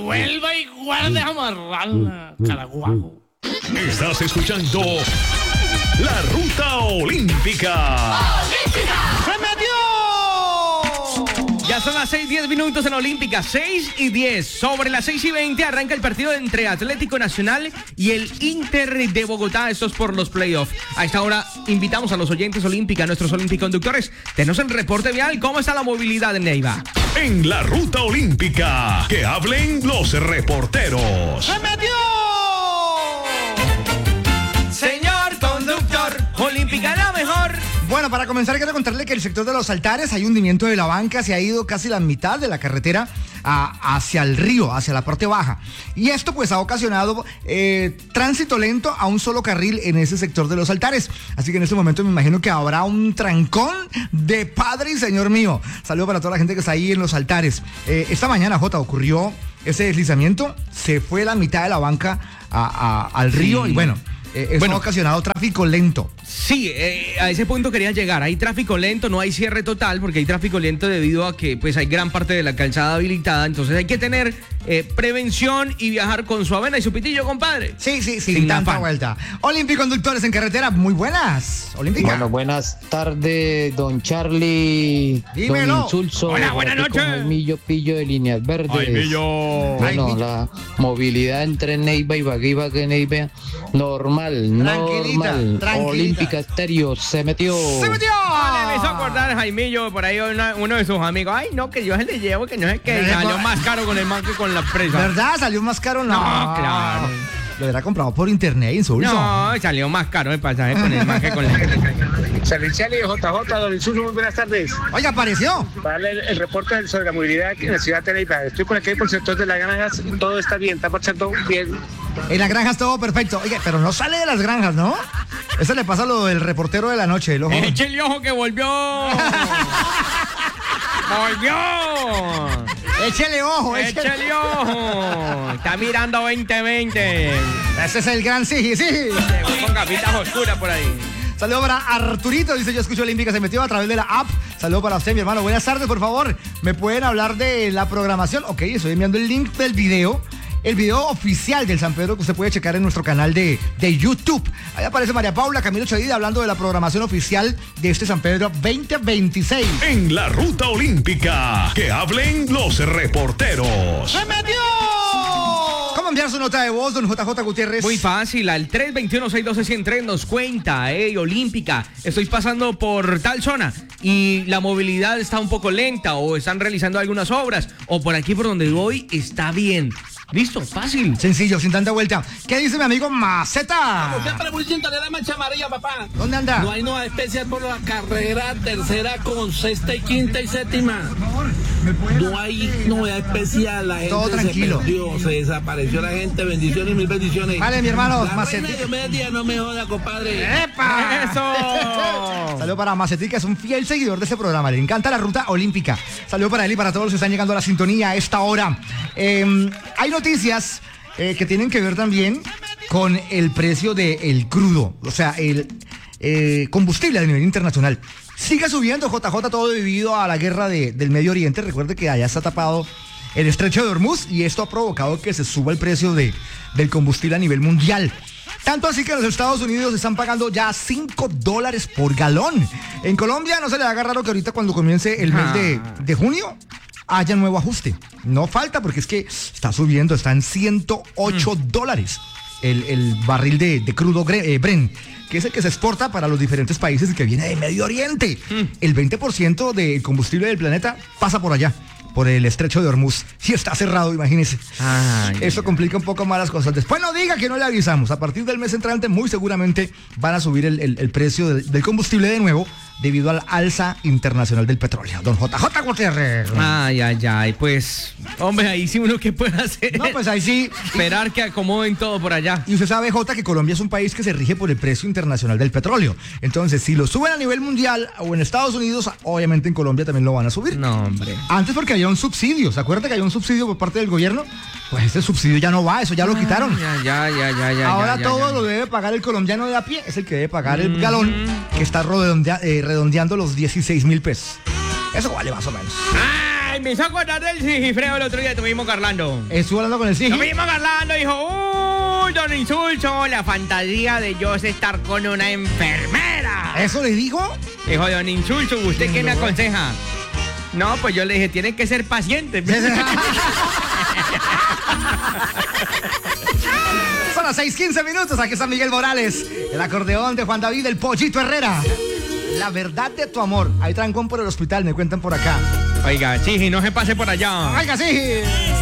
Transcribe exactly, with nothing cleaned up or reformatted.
vuelva y guarde amarrarla, caraguajo. Estás escuchando La Ruta Olímpica. ¡Olímpica! ¡Se metió! Ya son las seis y diez minutos en la Olímpica, seis y diez. Sobre las seis y veinte arranca el partido entre Atlético Nacional y el Inter de Bogotá. Esto es por los playoffs. A esta hora invitamos a los oyentes Olímpica, a nuestros olímpiconductores. Tenos el reporte vial. ¿Cómo está la movilidad en Neiva? En La Ruta Olímpica, que hablen los reporteros. ¡Se metió! Señor conductor, Olímpica la mejor. Bueno, para comenzar quiero contarle que el sector de los altares hay hundimiento de la banca, se ha ido casi la mitad de la carretera a, hacia el río, hacia la parte baja. Y esto pues ha ocasionado eh, tránsito lento a un solo carril en ese sector de los altares. Así que en este momento me imagino que habrá un trancón de padre y señor mío. Saludo para toda la gente que está ahí en los altares. Eh, esta mañana, Jota, ocurrió ese deslizamiento, se fue la mitad de la banca a, a, al río sí. Y bueno... Eh, eso bueno, ha ocasionado tráfico lento. Sí, eh, a ese punto quería llegar. Hay tráfico lento, no hay cierre total, porque hay tráfico lento debido a que pues hay gran parte de la calzada habilitada. Entonces hay que tener eh, prevención y viajar con su avena y su pitillo, compadre. Sí, sí, sí, sin tanta vuelta. Olímpiconductores en carretera, muy buenas. Olímpica. Bueno, buenas tardes, don Charlie. Dímelo. Don Insulso. Hola, buenas noches. Con el Millo Pillo de Líneas Verdes. Ay, Millo. Bueno, Ay, la movilidad entre Neiva y Ibagué, Ibagué, Neiva, normal. Tranquilita, normal. tranquilita. Olímpica Estéreo se metió. ¡Se metió! Ah, le hizo acordar Jaimillo por ahí uno, uno de sus amigos. Ay, no, que yo se le llevo, que no sé qué. Salió más caro con el man que con la presa. ¿Verdad? ¿Salió más caro? No, No, claro. Lo hubiera comprado por internet, Insulso. No, salió más caro el pasaje con el man que con la presa. Charlie Charlie, J J, don Insulso, muy buenas tardes. Oye, apareció. Para darle el, el reporte sobre la movilidad en la ciudad de Neiva. Estoy por aquí por el sector de las granjas, todo está bien, está marchando bien. En las granjas todo perfecto. Oye, pero no sale de las granjas, ¿no? Eso le pasa a lo del reportero de la noche, el ojo. ¡Échale ojo que volvió! ¡Volvió! Échele ojo, échele. ¡Échale ojo! Está mirando veinte veinte. Ese es el gran Sigi, sí. Llegó con gafitas oscuras por ahí. Saludo para Arturito, dice yo escucho Olímpica, se metió a través de la app. Saludo para usted, mi hermano. Buenas tardes, por favor. ¿Me pueden hablar de la programación? Ok, estoy enviando el link del video. El video oficial del San Pedro que usted puede checar en nuestro canal de, de YouTube. Ahí aparece María Paula Camilo Chadida hablando de la programación oficial de este San Pedro veinte veintiséis. En La Ruta Olímpica, que hablen los reporteros. ¡Se metió! ¿Cómo enviar su nota de voz, don J J Gutiérrez? Muy fácil, al tres dos uno, seis uno dos, uno cero tres nos cuenta, hey, Olímpica, estoy pasando por tal zona y la movilidad está un poco lenta o están realizando algunas obras o por aquí por donde voy está bien. Listo, fácil. Sencillo, sin tanta vuelta. ¿Qué dice mi amigo Maceta? Siempre muy de la mancha amarilla, papá. ¿Dónde anda? No hay nueva especial por la carrera tercera con sexta y quinta y séptima. No hay novedad especial. La gente todo tranquilo. Se perdió, se desapareció la gente. Bendiciones y mil bendiciones. Vale, mi hermano, la Maceta. reina de media no me joda, compadre. ¡Epa! ¡Eso! Saludo para Macetín, que es un fiel seguidor de este programa. Le encanta la Ruta Olímpica. Saludo para él y para todos los que están llegando a la sintonía a esta hora. Eh, hay noticias eh, que tienen que ver también con el precio del crudo, o sea, el eh, combustible a nivel internacional. Sigue subiendo, J J, todo debido a la guerra de, del Medio Oriente. Recuerde que allá está tapado el estrecho de Hormuz y esto ha provocado que se suba el precio de, del combustible a nivel mundial. Tanto así que los Estados Unidos están pagando ya cinco dólares por galón. En Colombia no se le haga raro que ahorita cuando comience el mes de, de junio haya nuevo ajuste. No falta porque es que está subiendo, está en ciento ocho mm. dólares el, el barril de, de crudo eh, Brent, que es el que se exporta para los diferentes países y que viene de Medio Oriente. Mm. El veinte por ciento del combustible del planeta pasa por allá, por el estrecho de Hormuz. Si está cerrado, imagínese. Ay, Eso ay, complica un poco más las cosas. Después no diga que no le avisamos. A partir del mes entrante, muy seguramente van a subir el, el, el precio del, del combustible de nuevo, debido al alza internacional del petróleo. Don J J Gutiérrez. Ay, ay, ay. Pues, hombre, ahí sí uno que puede hacer. No, pues ahí sí. Esperar que acomoden todo por allá. Y usted sabe, J, que Colombia es un país que se rige por el precio internacional del petróleo. Entonces, si lo suben a nivel mundial o en Estados Unidos, obviamente en Colombia también lo van a subir. No, hombre. Antes porque había un subsidio. ¿Se acuerda que había un subsidio por parte del gobierno? Pues ese subsidio ya no va, eso ya lo quitaron. Ya, ya, ya, ya, ya. Ahora ya, todo ya, ya. lo debe pagar el colombiano de a pie, es el que debe pagar el galón, que está redondea, eh, redondeando los dieciséis mil pesos. Eso vale más o menos. ¡Ay, empezó a acordar del Sigifredo el otro día, estuvimos carlando. Estuvo hablando con el Sigi. Estuvimos carlando, dijo, uy, don Insulso, la fantasía de yo es estar con una enfermera. ¿Eso le dijo? Dijo, don Insulso, ¿usted qué me aconseja? No, pues yo le dije, tienen que ser pacientes. Son las seis quince minutos, aquí está Miguel Morales, el acordeón de Juan David, el Pollito Herrera. La verdad de tu amor. Hay trancón por el hospital, me cuentan por acá. Oiga, Chiji, no se pase por allá. Oiga, sí.